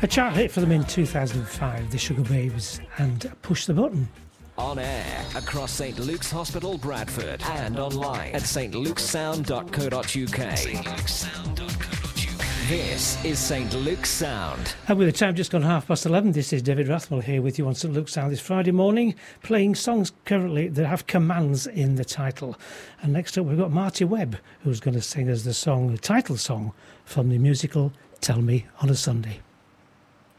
A chart hit for them in 2005, the Sugababes and Push the Button. On air across St Luke's Hospital, Bradford, and online at stlukessound.co.uk. This is St Luke's Sound. And with the time just gone 11:30, this is David Rathwell here with you on St Luke's Sound this Friday morning, playing songs currently that have commands in the title. And next up we've got Marty Webb, who's going to sing us the title song from the musical Tell Me on a Sunday.